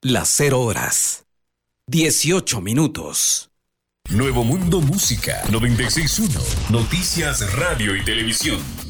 Las 0 horas. 18 minutos. Nuevo Mundo Música 96.1. Noticias, radio y televisión.